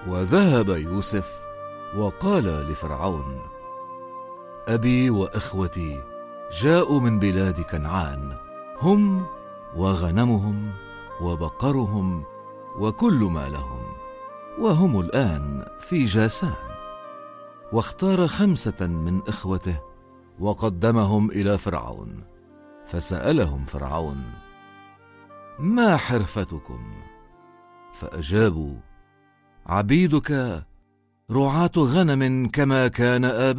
وذهب يوسف وقال لفرعون: أبي وإخوتي جاءوا من بلاد كنعان، هم وغنمهم وبقرهم وكل ما لهم، وهم الآن في جاسان. واختار 5 من إخوته وقدمهم إلى فرعون، فسألهم فرعون: ما حرفتكم؟ فأجابوا: عبيدك رعاة غنم كما كان آباؤنا.